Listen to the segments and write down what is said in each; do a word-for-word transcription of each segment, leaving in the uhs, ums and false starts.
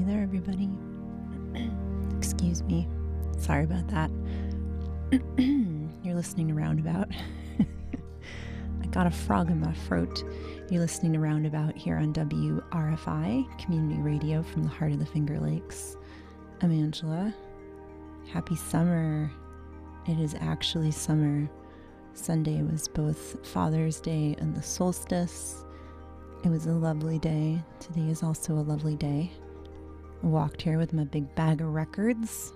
there, everybody. Excuse me. Sorry about that. You're listening to Roundabout. I got a frog in my throat. You're listening to Roundabout here on W R F I, community radio from the heart of the Finger Lakes. I'm Angela. Happy summer. It is actually summer. Sunday was both Father's Day and the solstice. It was a lovely day. Today is also a lovely day. I walked here with my big bag of records.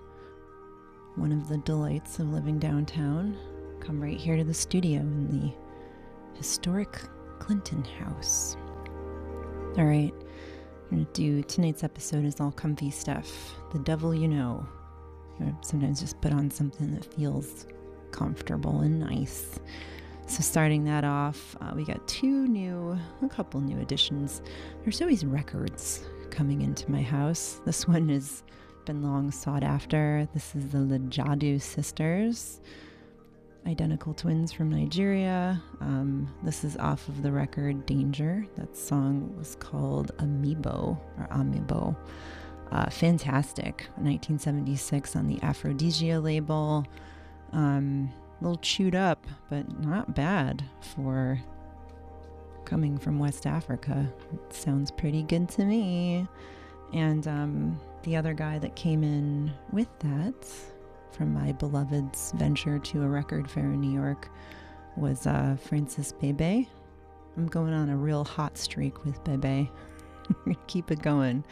One of the delights of living downtown. Come right here to the studio in the historic Clinton House. All right, I'm going to do tonight's episode is all comfy stuff. The devil you know. You know, sometimes just put on something that feels comfortable and nice. So starting that off, uh, we got two new, a couple new additions. There's always records coming into my house. This one has been long sought after. This is the Lejadu Sisters, identical twins from Nigeria. Um, this is off of the record Danger. That song was called Amiibo or Amiibo. Uh, fantastic. nineteen seventy-six on the Aphrodisia label. Um, a little chewed up, but not bad for coming from West Africa. It sounds pretty good to me. And um, the other guy that came in with that from my beloved's venture to a record fair in New York was uh, Francis Bebe. I'm going on a real hot streak with Bebe. Keep it going.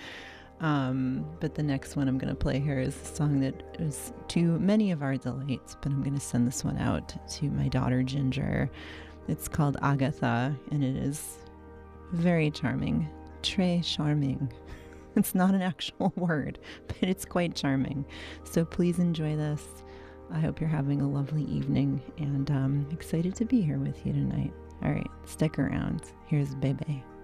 Um, but the next one I'm going to play here is a song that is to many of our delights, but I'm going to send this one out to my daughter Ginger. It's called Agatha, and it is very charming. Très charming. It's not an actual word, but it's quite charming. So please enjoy this. I hope you're having a lovely evening, and I'm excited to be here with you tonight. All right, stick around. Here's Bebe.